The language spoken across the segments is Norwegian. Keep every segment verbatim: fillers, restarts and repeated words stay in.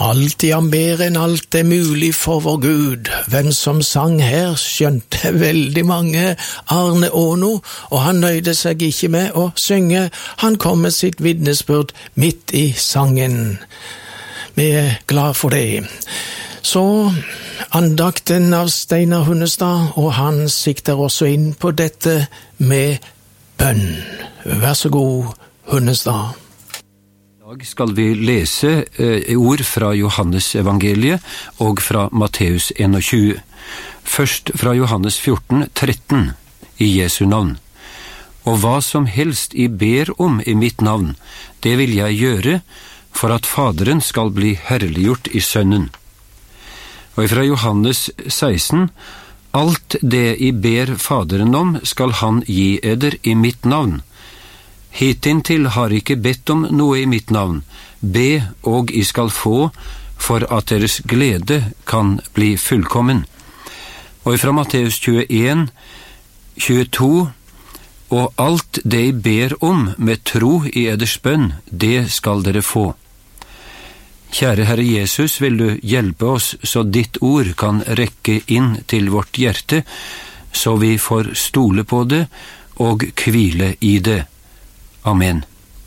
Alt i ham mer enn alt er mulig for vår Gud. Hvem som sang her skjønte veldig mange Arne Ono, og han nøyde seg ikke med å synge. Han kom med sitt vitnesbyrd midt i sangen. Vi er glad for det. Så andakten av Steinar Hunnestad, og han sikter også inn på dette med bønn. Vær så god, Hunnestad. I dag skal vi lese eh, ord fra Johannes evangeliet og fra Matteus tjueen. Først fra Johannes fjorten tretten i Jesu navn. Og hva som helst I ber om I mitt navn, det vil jeg gjøre, for at Faderen skal bli herliggjort I Sønnen. Og fra Johannes seksten, alt det I ber Faderen om, skal han gi eder I mitt navn. Hittil har ikke bedt om noe I mitt navn. Be, og I skal få, for at deres glede kan bli fullkommen. Og fra Matteus tjueen, tjueto, og alt det I ber om med tro I eders bønn, det skal dere få. Kjære Herre Jesus, vil du hjelpe oss så ditt ord kan rekke inn til vårt hjerte, så vi får stole på det og hvile I det. Amen.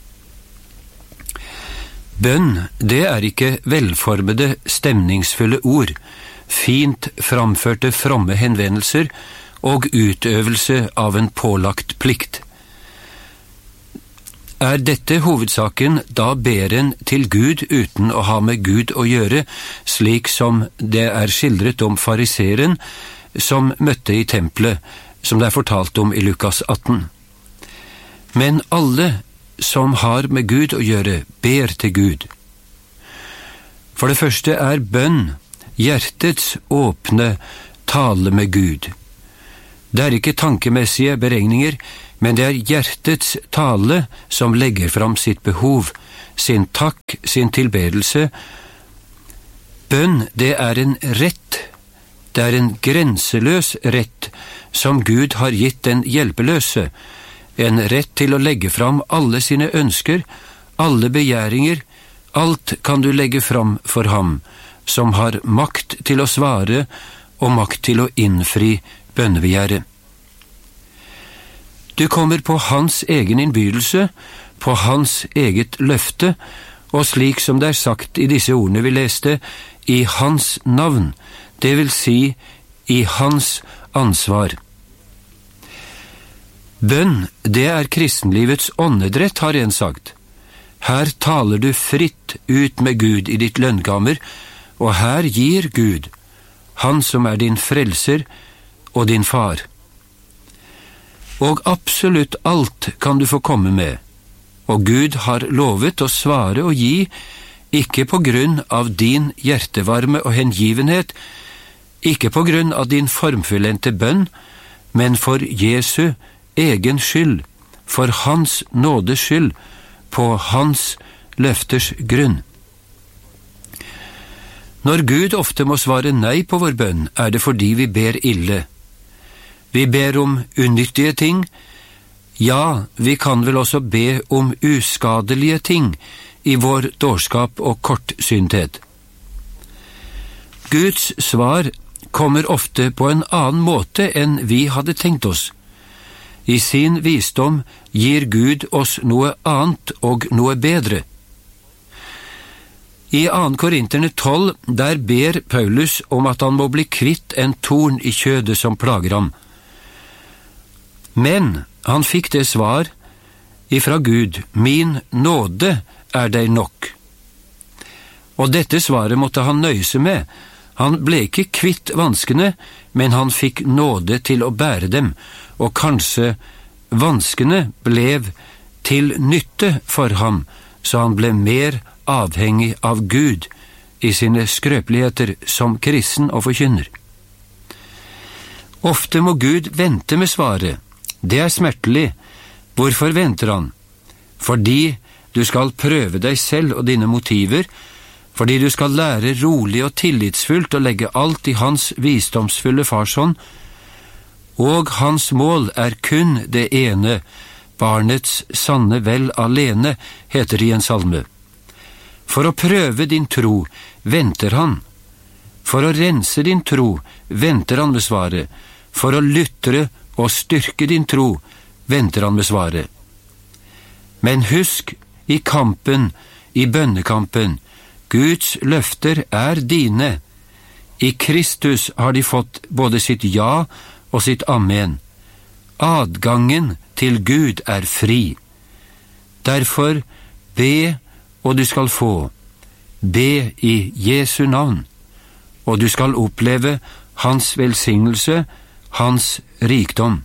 Bønn, det er ikke velformede, stemningsfulle ord, fint framførte fromme henvendelser og utøvelse av en pålagt plikt. Er dette hovedsaken, da ber en til Gud uten å ha med Gud å gjøre, slik som det er skildret om fariseren som møtte I tempelet, som det er fortalt om I Lukas atten. Men alle som har med Gud å gjøre, ber til Gud. For det første er bønn, hjertets åpne tale med Gud. Det er ikke tankemessige beregninger, men det er hjertets tale som legger fram sitt behov, sin takk, sin tilbedelse. Bønn, det er en rett, det er en grenseløs rett som Gud har gitt den hjelpeløse, en rett til å legge fram alle sine ønsker, alle begjæringer, alt kan du legge fram for ham, som har makt til å svare og makt til å innfri bønnebegjæret. Du kommer på hans egen innbydelse, på hans eget løfte, og slik som det er sagt I disse ordene vi leste, I hans navn, det vil si I hans ansvar. Bønn, det er kristenlivets åndedrett, har en sagt. Her taler du fritt ut med Gud I ditt lønnkammer, og her gir Gud, han som er din frelser og din far. Og absolutt alt kan du få komme med, og Gud har lovet å svare og gi, ikke på grunn av din hjertevarme og hengivenhet, ikke på grunn av din formfullendte bønn, men for Jesu egen skyld, for hans nådes skyld, på hans løfters grunn. Når Gud ofte må svare nei på vår bønn, er det fordi vi ber ille. Vi ber om unyttige ting, ja, vi kan vel også be om uskadelige ting I vår dårskap og kortsynthet. Guds svar kommer ofte på en annen måte enn vi hadde tenkt oss. I sin visdom gir Gud oss noe annet og noe bedre. I andre Korinterne tolv, der ber Paulus om at han må bli kvitt en torn I kjødet som plager ham. Men han fikk det svar ifra Gud, min nåde er deg nok. Og dette svaret måtte han nøye seg med. Han ble ikke kvitt vanskene, men han fikk nåde til å bære dem, og kanskje vanskene ble til nytte for ham, så han ble mer avhengig av Gud I sine skrøpeligheter som kristen og forkynner. Ofte må Gud vente med svaret. Det er smertelig. Hvorfor venter han? Fordi du skal prøve deg selv og dine motiver, fordi du skal lære rolig og tillitsfullt å legge alt I hans visdomsfulle farshånd, og hans mål er kun det ene, barnets sanne vel alene, heter det I en salme. For å prøve din tro venter han. For å rense din tro venter han med svaret. For å lytre og styrke din tro venter han med svaret. Men husk i kampen, i bønnekampen, Guds løfter er dine. I Kristus har de fått både sitt ja og sitt amen. Adgangen til Gud er fri. Derfor be, og du skal få. Be i Jesu navn, og du skal oppleve hans velsignelse, hans rikdom.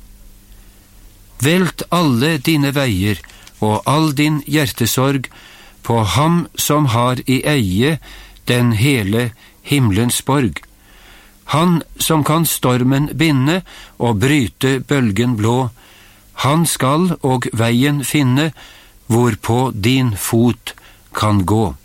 Velt alle dine veier og all din hjertesorg på ham som har i eie den hele himmelens borg. Han som kan stormen binde og bryte bølgen blå, han skal og veien finne, hvorpå din fot kan gå.